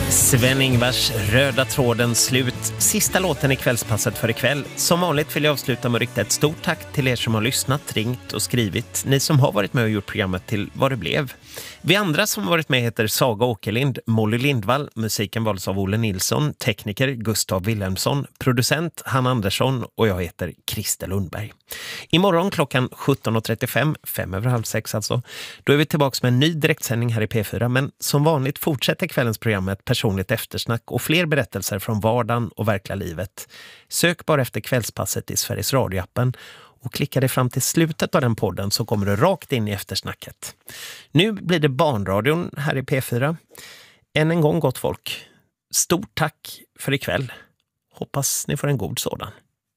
Sven-Ingvars Röda tråden slut. Sista låten i kvällspasset för ikväll. Som vanligt vill jag avsluta med att rikta ett stort tack till er som har lyssnat, ringt och skrivit. Ni som har varit med och gjort programmet till vad det blev. Vi andra som har varit med heter Saga Åkerlind, Molly Lindvall, musiken valdes av Olle Nilsson, tekniker Gustav Wilhelmsson, producent Hanna Andersson och jag heter Christer Lundberg. Imorgon klockan 17.35, 5:30 alltså, då är vi tillbaka med en ny direktsändning här i P4, men som vanligt fortsätter kvällens program med ett personligt eftersnack och fler berättelser från vardagen och verkliga livet. Sök bara efter kvällspasset i Sveriges radioappen och klicka dig fram till slutet av den podden så kommer du rakt in i eftersnacket. Nu blir det barnradion här i P4. Än en gång gott folk. Stort tack för ikväll. Hoppas ni får en god sådan.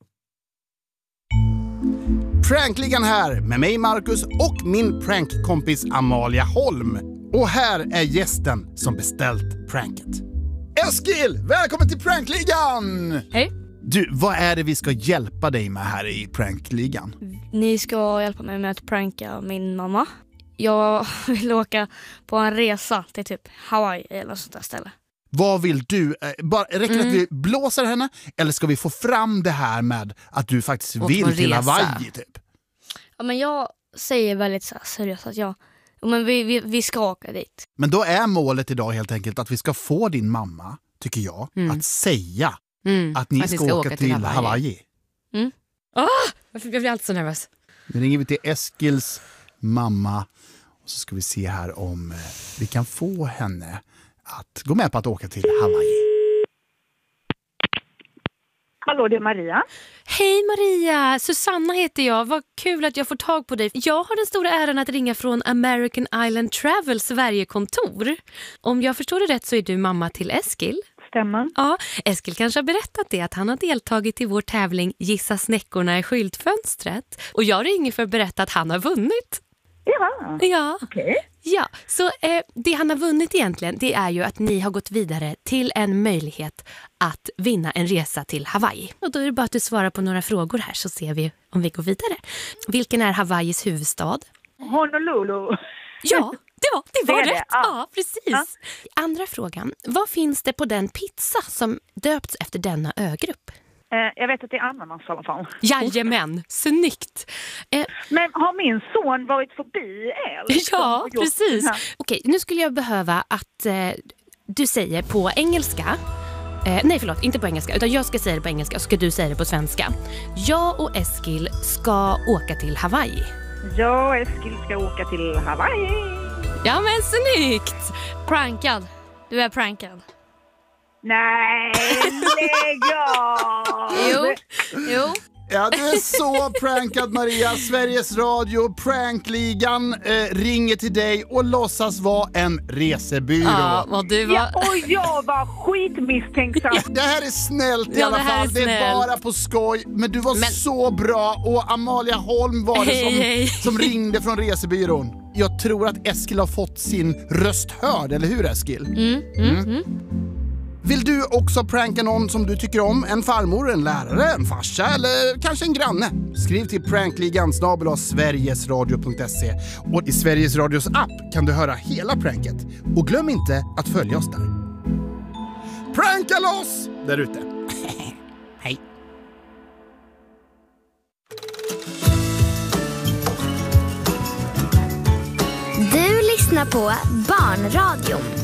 Prankligan här med mig Marcus och min prankkompis Amalia Holm. Och här är gästen som beställt pranket. Eskil, välkommen till Prankligan! Hej. Du, vad är det vi ska hjälpa dig med här i Prankligan? Ni ska hjälpa mig med att pranka min mamma. Jag vill åka på en resa till typ Hawaii eller sånt där ställe. Vad vill du? Räcker det att vi blåser henne? Eller ska vi få fram det här med att du faktiskt vill till Hawaii typ? Ja, men jag säger väldigt så här seriöst att men vi ska åka dit. Men då är målet idag helt enkelt att vi ska få din mamma, tycker jag, att säga att ni ska åka till Hawaii. Jag blir alltid så nervös. Nu ringer vi till Eskils mamma och så ska vi se här om vi kan få henne att gå med på att åka till Hawaii. Hallå, det är Maria. Hej Maria, Susanna heter jag. Vad kul att jag får tag på dig. Jag har den stora äran att ringa från American Island Travel Sverigekontor. Om jag förstår det rätt så är du mamma till Eskil. Stämmer. Ja, Eskil kanske har berättat det att han har deltagit i vår tävling Gissa snäckorna i skyltfönstret. Och jag ringer för att berätta att han har vunnit. Ja. Okej. Ja, så det han har vunnit egentligen, det är ju att ni har gått vidare till en möjlighet att vinna en resa till Hawaii. Och då är det bara att du svarar på några frågor här så ser vi om vi går vidare. Vilken är Hawaiis huvudstad? Honolulu. Ja, det var det. rätt. Ja, precis. Ja. Andra frågan, vad finns det på den pizza som döpts efter denna ögrupp? Jag vet att det är ananas i alla fall. Jajamän, snyggt. Men har min son varit förbi er? Ja, precis. Okej, nu skulle jag behöva att du säger på engelska. Nej, förlåt, inte på engelska. Utan jag ska säga det på engelska och ska du säga det på svenska. Jag och Eskil ska åka till Hawaii. Jag och Eskil ska åka till Hawaii. Ja, men snyggt. Prankad. Du är prankad. Nej, lägg av! Jo. Ja, du är så prankad Maria. Sveriges Radio, Prankligan ringer till dig och låtsas vara en resebyrå. Ja, och du var... och jag var skitmisstänksam. Det här är snällt i alla fall. Det är bara på skoj. Men du var så bra. Och Amalia Holm var det som ringde från resebyrån. Jag tror att Eskil har fått sin röst hörd, eller hur Eskil? Vill du också pranka någon som du tycker om? En farmor, en lärare, en farsa eller kanske en granne? Skriv till prankligan@sverigesradio.se. Och i Sveriges Radios app kan du höra hela pranket. Och glöm inte att följa oss där. Pranka loss där ute. Hej. Du lyssnar på Barnradion.